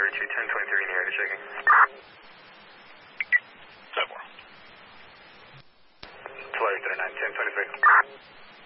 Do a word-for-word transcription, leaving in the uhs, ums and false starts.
thirty-two, ten twenty-three in the area, checking. seven four. Flyer thirty-nine, ten twenty-three.